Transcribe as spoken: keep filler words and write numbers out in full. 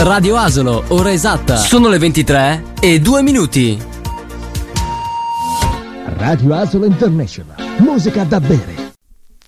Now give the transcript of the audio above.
Radio Asolo, ora esatta. Sono le ventitré e due minuti. Radio Asolo International. Musica da bere.